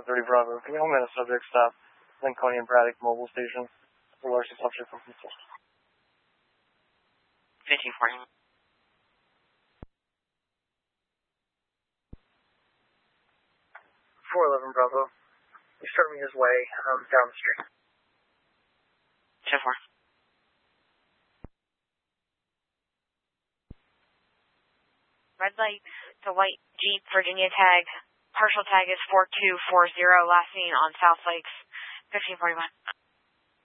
30 Bravo. Can you hold me at a subject stop? Lincolnian Braddock Mobile Station. We're largely subject from 1540. 411 Bravo. He's starting his way down the street. 10-4. Red light, the white Jeep Virginia tag. Partial tag is 4240, last seen on South Lakes, 1541.